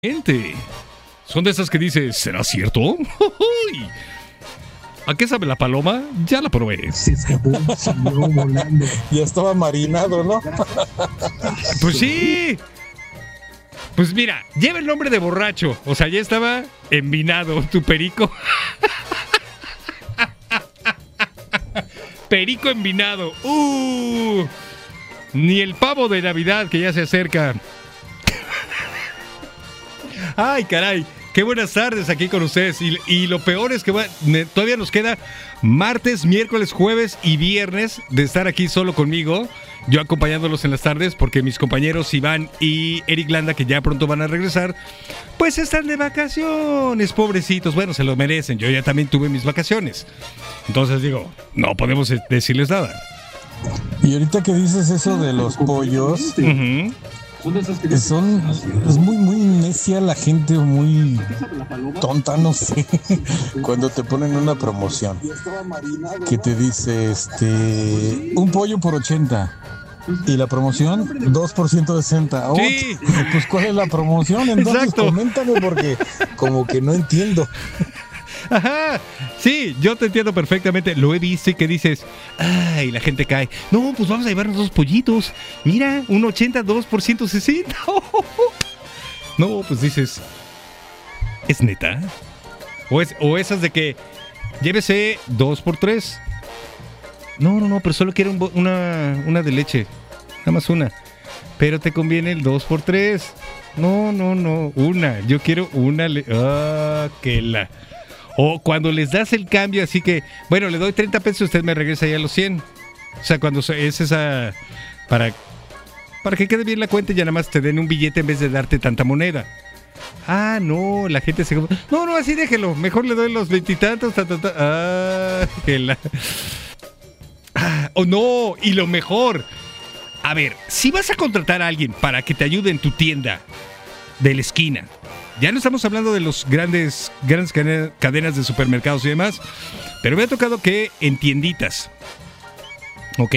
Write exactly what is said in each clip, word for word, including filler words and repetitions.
Gente, son de esas que dices, ¿será cierto? ¿A qué sabe la paloma? Ya la probé. Se escapó, salió volando. Ya estaba marinado, ¿no? Pues sí. Pues mira, lleva el nombre de borracho. O sea, ya estaba envinado tu perico. Perico envinado. Uh, ni el pavo de Navidad que ya se acerca. Ay, caray. Qué buenas tardes aquí con ustedes. Y, y lo peor es que va, me, todavía nos queda martes, miércoles, jueves y viernes de estar aquí solo conmigo. Yo acompañándolos en las tardes porque mis compañeros Iván y Eric Landa, que ya pronto van a regresar, pues están de vacaciones, pobrecitos. Bueno, se lo merecen. Yo ya también tuve mis vacaciones. Entonces digo, no podemos decirles nada. Y ahorita que dices eso de los pollos... Uh-huh. Son, es muy, muy necia la gente, muy tonta, no sé, cuando te ponen una promoción que te dice, este, un pollo por ochenta y la promoción dos por ciento sesenta. Oh, sí. Pues ¿cuál es la promoción? Entonces Exacto. Coméntame porque como que no entiendo. Ajá, sí, yo te entiendo perfectamente. Lo he visto y que dices, ay, la gente cae. No, pues vamos a llevarnos dos pollitos. Mira, un ochenta, dos por ciento sesenta. No, pues dices, ¿es neta? O, es, o esas de que llévese dos por tres. No, no, no, pero solo quiero un bo- una, una de leche. Nada más una. Pero te conviene el dos por tres. No, no, no, una. Yo quiero una. Le- ah, que la... O cuando les das el cambio, así que, bueno, le doy treinta pesos y usted me regresa ya los cien. O sea, cuando es esa... Para, para que quede bien la cuenta y ya nada más te den un billete en vez de darte tanta moneda. Ah, no, la gente se... No, no, así déjelo. Mejor le doy los veintitantos. Ta, ta, ta. Ah, que la... Ah, oh, no, y lo mejor. A ver, si vas a contratar a alguien para que te ayude en tu tienda de la esquina... Ya no estamos hablando de los grandes, grandes cadenas de supermercados y demás, pero me ha tocado que en tienditas, ¿ok?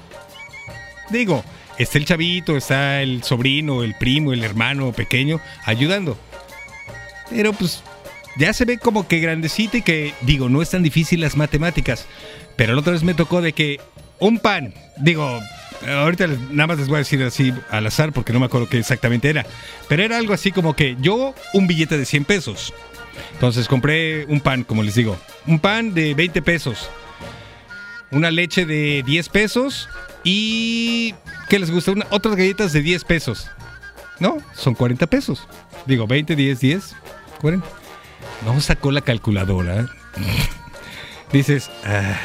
Digo, está el chavito, está el sobrino, el primo, el hermano pequeño ayudando. Pero pues ya se ve como que grandecito y que, digo, no es tan difícil las matemáticas. Pero la otra vez me tocó de que un pan, digo... Ahorita nada más les voy a decir así al azar porque no me acuerdo qué exactamente era. Pero era algo así como que yo un billete de cien pesos. Entonces compré un pan, como les digo. Un pan de veinte pesos. Una leche de diez pesos. Y... ¿qué les gusta? Una, otras galletas de diez pesos. No, son cuarenta pesos. Digo, veinte, diez, diez, cuarenta. No sacó la calculadora. Dices... Ah,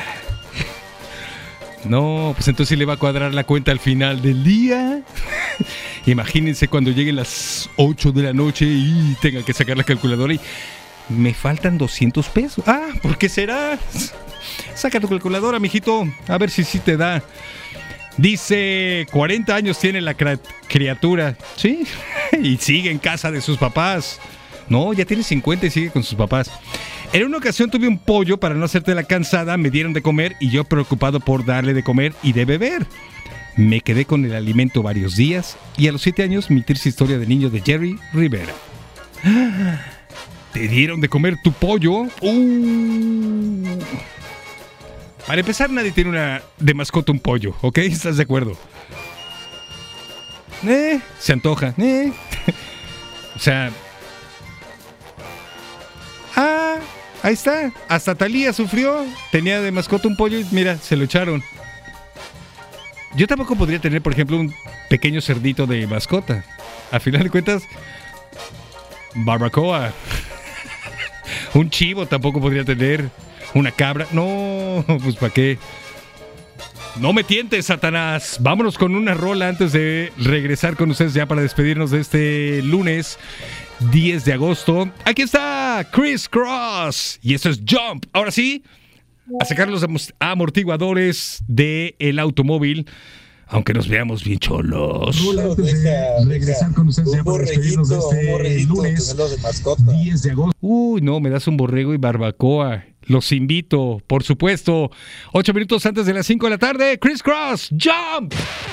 no, pues entonces sí le va a cuadrar la cuenta al final del día. Imagínense cuando lleguen las ocho de la noche y tenga que sacar la calculadora y me faltan doscientos pesos. Ah, ¿por qué será? Saca tu calculadora, mijito, a ver si sí te da. Dice, cuarenta años tiene la cra- criatura, ¿sí? Y sigue en casa de sus papás. No, ya tiene cincuenta y sigue con sus papás. En una ocasión tuve un pollo para no hacerte la cansada, me dieron de comer y yo preocupado por darle de comer y de beber. Me quedé con el alimento varios días y a los siete años mi triste historia de niño de Jerry Rivera. ¿Te dieron de comer tu pollo? Uh. Para empezar, nadie tiene una de mascota un pollo, ¿ok? ¿Estás de acuerdo? Eh, se antoja. Eh. O sea... Ah... Ahí está, hasta Talía sufrió, tenía de mascota un pollo y mira, se lo echaron. Yo tampoco podría tener, por ejemplo, un pequeño cerdito de mascota. A final de cuentas, barbacoa. Un chivo tampoco podría tener, una cabra. No, pues ¿para qué? No me tientes, Satanás. Vámonos con una rola antes de regresar con ustedes ya para despedirnos de este lunes diez de agosto. Aquí está Criss Cross y esto es Jump. Ahora sí, a sacar los amortiguadores del automóvil, aunque nos veamos bien cholos. Antes de regresar con ustedes ya para despedirnos de este lunes diez de agosto. Uy, no, me das un borrego y barbacoa. Los invito, por supuesto. Ocho minutos antes de las cinco de la tarde. Criss Cross, Jump.